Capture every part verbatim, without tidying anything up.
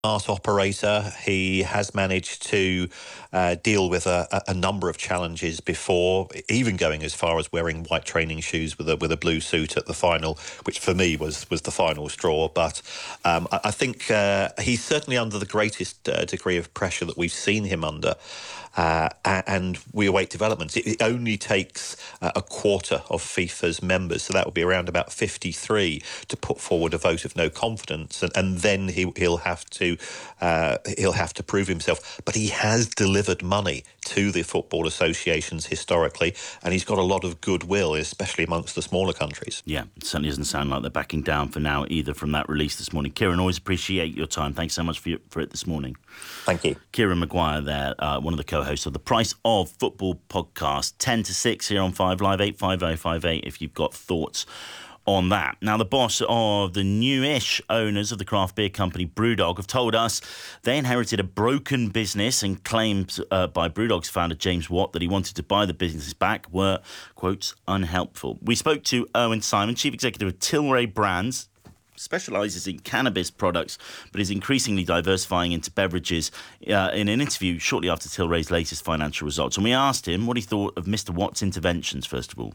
Art operator. He has managed to uh, deal with a, a number of challenges before, even going as far as wearing white training shoes with a with a blue suit at the final, which for me was was the final straw. But um, I, I think uh, he's certainly under the greatest uh, degree of pressure that we've seen him under. Uh, and we await developments. It, it only takes uh, a quarter of FIFA's members, so that would be around about fifty-three, to put forward a vote of no confidence, and, and then he, he'll have to uh, he'll have to prove himself. But he has delivered money to the football associations historically, and he's got a lot of goodwill, especially amongst the smaller countries. Yeah, it certainly doesn't sound like they're backing down for now either from that release this morning. Kieran, always appreciate your time. Thanks so much for, your, for it this morning. Thank you. Kieran Maguire there, uh, one of the co-hosts of the Price of Football podcast, ten to six here on five Live, eight five oh five eight if you've got thoughts on that. Now, the boss of the newish owners of the craft beer company Brewdog have told us they inherited a broken business, and claims uh, by Brewdog's founder James Watt that he wanted to buy the business back were, quotes, unhelpful. We spoke to Owen Simon, Chief Executive of Tilray Brands, specialises in cannabis products, but is increasingly diversifying into beverages, uh, in an interview shortly after Tilray's latest financial results. And we asked him what he thought of Mister Watt's interventions, first of all.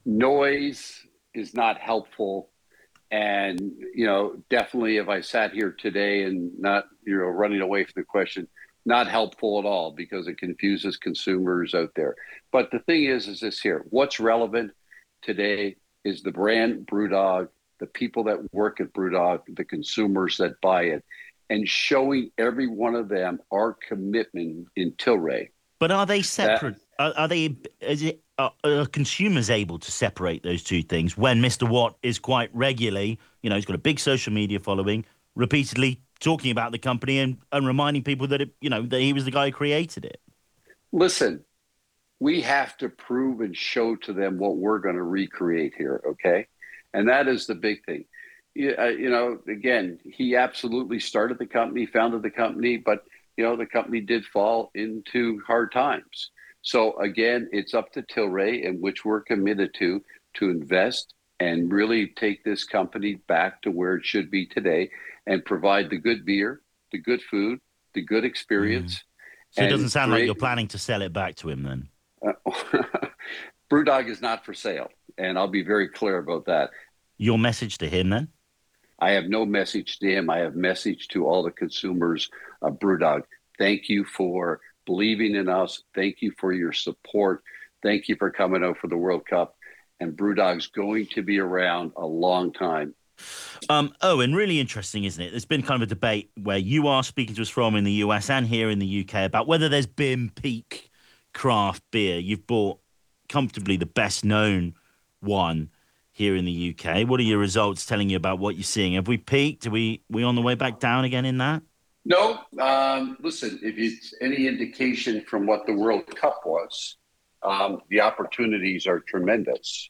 Noise is not helpful. And, you know, definitely if I sat here today and not, you know, running away from the question, not helpful at all, because it confuses consumers out there. But the thing is, is this here, what's relevant today is the brand Brewdog, the people that work at Brewdog, the consumers that buy it, and showing every one of them our commitment in Tilray. But are they separate? That, are, are they? Is it? Are, are consumers able to separate those two things when Mister Watt is quite regularly, you know, he's got a big social media following, repeatedly talking about the company and, and reminding people that, it, you know, that he was the guy who created it? Listen, we have to prove and show to them what we're going to recreate here, okay? And that is the big thing. You, uh, you know, again, he absolutely started the company, founded the company, but, you know, the company did fall into hard times. So, again, it's up to Tilray, and which we're committed to, to invest and really take this company back to where it should be today and provide the good beer, the good food, the good experience. Mm. So it doesn't sound create... like you're planning to sell it back to him then? Uh, Brewdog is not for sale, and I'll be very clear about that. Your message to him then? I have no message to him. I have message to all the consumers of Brewdog. Thank you for believing in us. Thank you for your support. Thank you for coming out for the World Cup. And Brewdog's going to be around a long time. Um, oh, and really interesting, isn't it? There's been kind of a debate where you are speaking to us from in the U S and here in the U K about whether there's been peak craft beer. You've bought comfortably the best known one here in the U K. What are your results telling you about what you're seeing? Have we peaked? Are we, we on the way back down again in that? No. Um, listen, if it's any indication from what the World Cup was, um, the opportunities are tremendous.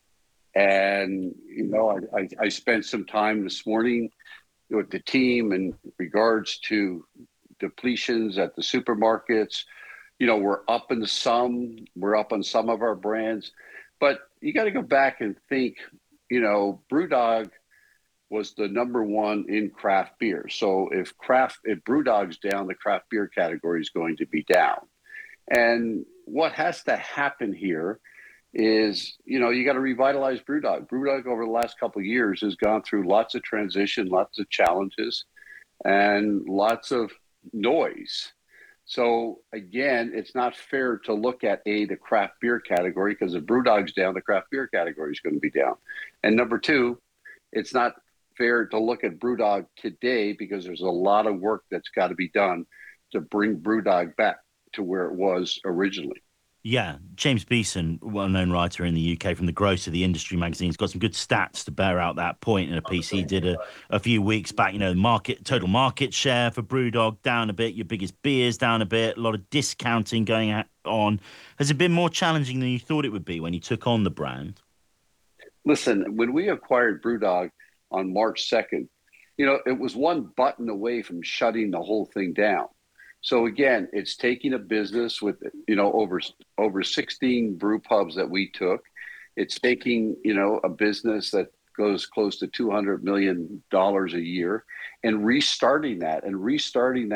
And, you know, I, I, I spent some time this morning with the team in regards to depletions at the supermarkets. You know, we're up in some, we're up on some of our brands, but you got to go back and think, you know, Brewdog was the number one in craft beer. So if craft, if Brewdog's down, the craft beer category is going to be down. And what has to happen here is, you know, you got to revitalize Brewdog. Brewdog over the last couple of years has gone through lots of transition, lots of challenges, and lots of noise. So again, it's not fair to look at a the craft beer category, because if Brewdog's down, the craft beer category is going to be down. And number two, it's not fair to look at Brewdog today, because there's a lot of work that's got to be done to bring Brewdog back to where it was originally. Yeah, James Beeson, well-known writer in the U K from the Gross of the Industry magazine, has got some good stats to bear out that point in a piece he did a, a few weeks back. You know, market total market share for Brewdog down a bit, your biggest beers down a bit, a lot of discounting going on. Has it been more challenging than you thought it would be when you took on the brand? Listen, when we acquired Brewdog on March second, you know, it was one button away from shutting the whole thing down. So again, it's taking a business with, you know, over over sixteen brew pubs that we took. It's taking, you know, a business that goes close to two hundred million dollars a year, and restarting that and restarting that.